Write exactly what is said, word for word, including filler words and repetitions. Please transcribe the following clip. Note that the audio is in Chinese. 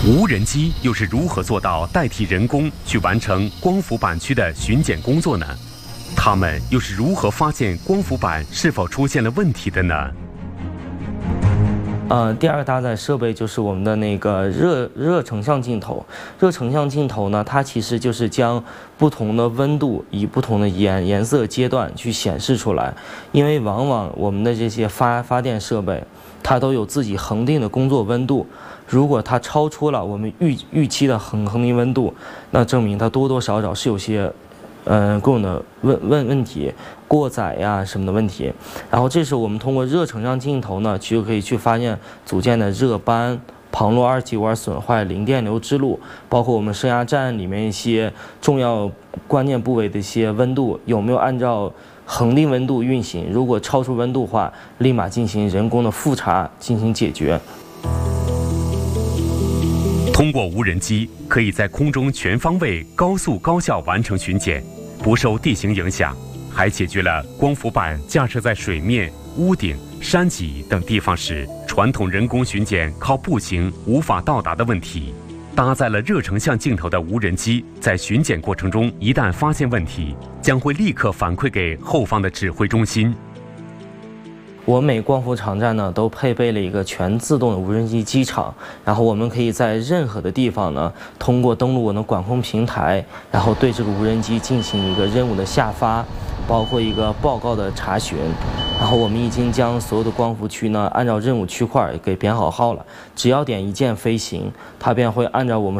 无人机又是如何做到代替人工去完成光伏板区的巡检工作呢？他们又是如何发现光伏板是否出现了问题的呢？ 呃，第二个搭载设备就是我们的那个热热成像镜头。热成像镜头呢，它其实就是将不同的温度以不同的颜颜色阶段去显示出来。因为往往我们的这些发发电设备，它都有自己恒定的工作温度。如果它超出了我们预预期的恒恒定温度，那证明它多多少少是有些。嗯，各种的问问问题，过载呀什么的问题，然后这时候我们通过热成像镜头呢，就可以去发现组件的热斑、旁路二极管损坏、零电流之路，包括我们升压站里面一些重要关键部位的一些温度有没有按照恒定温度运行，如果超出温度的话，立马进行人工的复查进行解决。 通过无人机，可以在空中全方位、高速高效完成巡检，不受地形影响，还解决了光伏板架设在水面、屋顶、山脊等地方时，传统人工巡检靠步行无法到达的问题。搭载了热成像镜头的无人机，在巡检过程中一旦发现问题，将会立刻反馈给后方的指挥中心。 我美光伏场站呢都配备了一个全自动的无人机机场，然后我们可以在任何的地方呢，通过登录我们的管控平台，然后对这个无人机进行一个任务的下发，包括一个报告的查询。然后我们已经将所有的光伏区呢按照任务区块给编好号了，只要点一键飞行，它便会按照我们